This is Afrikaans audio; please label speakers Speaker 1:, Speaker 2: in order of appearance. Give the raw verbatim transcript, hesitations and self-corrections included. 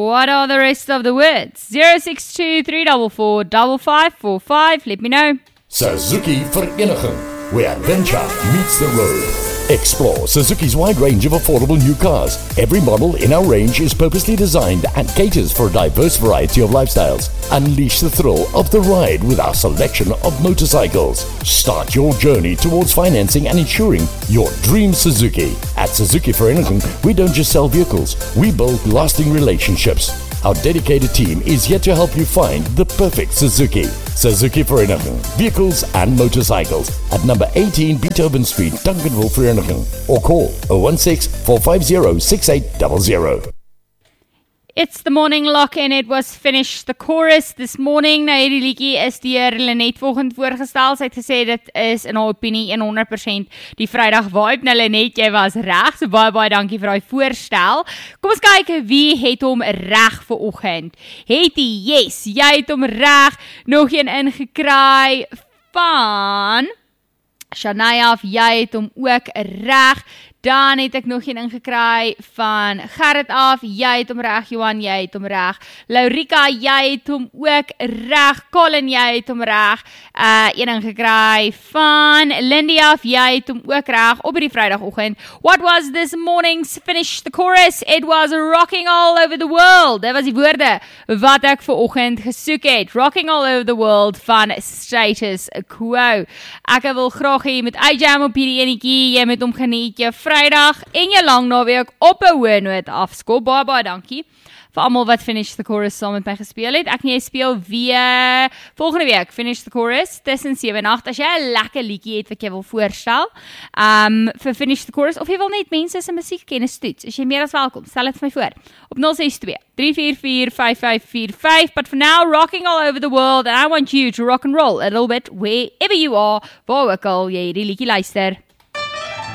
Speaker 1: What are the rest of the words? zero six two three four four five five four five. Let me know.
Speaker 2: Suzuki Vereniging, where adventure meets the road. Explore Suzuki's wide range of affordable new cars. Every model in our range is purposely designed and caters for a diverse variety of lifestyles. Unleash the thrill of the ride with our selection of motorcycles. Start your journey towards financing and insuring your dream Suzuki. At Suzuki Vereniging, we don't just sell vehicles, we build lasting relationships. Our dedicated team is here to help you find the perfect Suzuki. Suzuki Vereniging, vehicles and motorcycles at number eighteen Beethoven Street, Duncanville, Vereniging, or call zero one six four five zero six eight zero zero.
Speaker 1: It's the morning lock and it was finished the chorus this morning. Nou hierdie liedjie is deur Lenet volgend voorgestel. Sy het gesê dit is in haar opinie honderd persent die Vrydag vibe. Nou Lenet, jy was reg. So baie baie dankie vir daai voorstel. Kom ons kyk wie het hom reg vir oggend. Hetty, yes, jy het hom reg. Nog een ingekry van Shania, jy het hom ook reg. Dan het ek nog een ingekry van Gerrit af, jy het hom reg, Johan, jy het hom reg. Laurika, jy het hom ook reg. Colin, jy het hom reg. Uh, een ingekry van Lindy af, jy het hom ook reg op die Vrydagoggend. What was this morning's finish the chorus? It was rocking all over the world. Dit was die woorde wat ek vir oggend gesoek het. Rocking all over the world van Status Quo. Ek wil graag hê jy met uitjam op hierdie enetjie, jy met hom geniet, jy Vrydag en jy lang naweek op 'n hoë noot afskop. Baie baie dankie vir almal wat Finish the Chorus saam met my gespeel het. Ek en jy speel weer volgende week Finish the Chorus tussen sewe en agt as jy 'n lekker liedjie het wat jy wil voorstel. Um vir Finish the Chorus of jy wil net mense se musiekkennis toets. As jy meer as welkom, stel dit vir my voor op zero ses twee drie vier vier vyf vyf vier vyf. But for now, rocking all over the world and I want you to rock and roll a little bit wherever you are. Waar ook al jy hierdie liedjie luister.